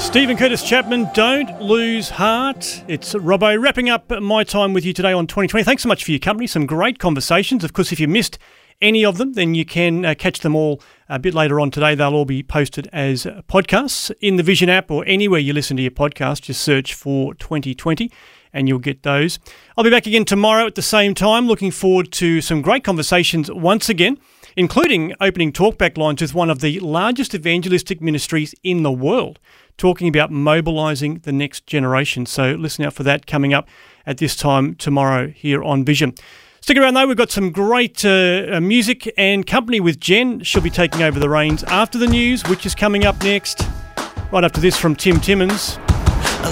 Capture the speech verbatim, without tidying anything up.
Stephen Curtis Chapman, Don't Lose Heart. It's Robbo wrapping up my time with you today on twenty twenty. Thanks so much for your company. Some great conversations. Of course, if you missed any of them, then you can uh, catch them all a bit later on today. They'll all be posted as podcasts in the Vision app or anywhere you listen to your podcast. Just search for twenty twenty and you'll get those. I'll be back again tomorrow at the same time. Looking forward to some great conversations once again, including opening talkback lines with one of the largest evangelistic ministries in the world, talking about mobilising the next generation. So listen out for that coming up at this time tomorrow here on Vision. Stick around though, we've got some great uh, music and company with Jen. She'll be taking over the reins after the news, which is coming up next. Right after this from Tim Timmins.